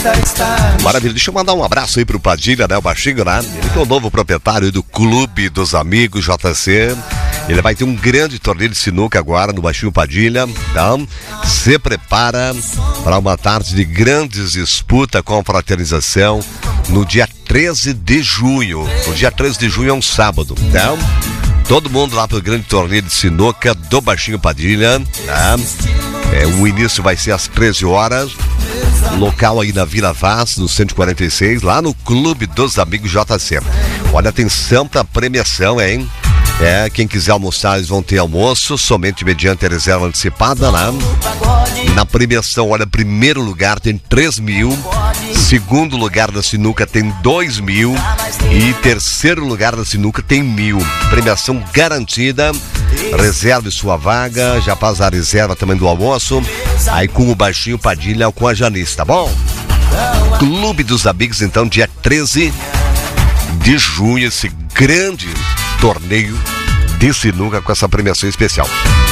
Maravilha, deixa eu mandar um abraço aí pro Padilha, né? O Baixinho, né? Ele que é o novo proprietário do Clube dos Amigos JC. Ele vai ter um grande torneio de sinuca agora no Baixinho Padilha. Então, se prepara para uma tarde de grandes disputas com fraternização no dia 13 de junho. O dia 13 de junho é um sábado. Então, todo mundo lá pro grande torneio de sinuca do Baixinho Padilha. Tá? O início vai ser às 13 horas. Local aí na Vila Vaz, no 146, lá no Clube dos Amigos JC. Olha, tem santa premiação, hein? Quem quiser almoçar, eles vão ter almoço, somente mediante a reserva antecipada, né? Na premiação, olha, primeiro lugar tem 3 mil, segundo lugar da sinuca tem 2 mil e terceiro lugar da sinuca tem 1.000. Premiação garantida. Reserve sua vaga, já faz a reserva também do almoço, aí com o Baixinho Padilha ou com a Janice, tá bom? Clube dos Amigos, então, dia 13 de junho, esse grande torneio de sinuca com essa premiação especial.